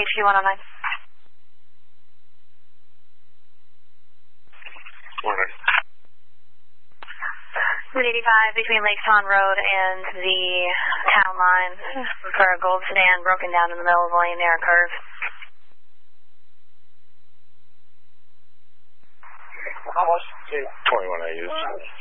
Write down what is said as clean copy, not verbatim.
KHQ 109. Morning. 85 between Lake Tahoe Road and the town line for a gold sedan broken down in the middle of the lane near a curve. How much? 21 I used.